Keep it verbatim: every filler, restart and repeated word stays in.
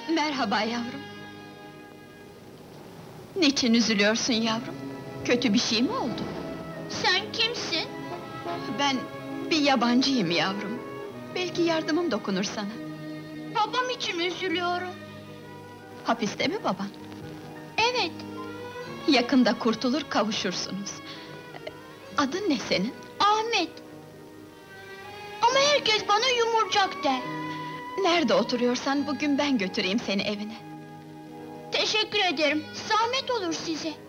Merhaba yavrum. Niçin üzülüyorsun yavrum? Kötü bir şey mi oldu? Sen kimsin? Ben bir yabancıyım yavrum. Belki yardımım dokunur sana. Babam için üzülüyorum. Hapiste mi baban? Evet, Yakında kurtulur, kavuşursunuz. Adın ne senin? Ahmet. Ama herkes bana yumurcak der. Nerede oturuyorsan bugün ben götüreyim seni evine. Teşekkür ederim, zahmet olur size.